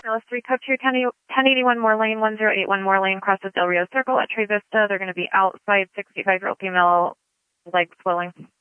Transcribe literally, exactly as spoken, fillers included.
Alice three, code two, ten eighty-one more lane, one zero eight one more lane, crosses Del Rio Circle at Tree Vista. They're going to be outside, sixty-five-year-old female, leg swelling.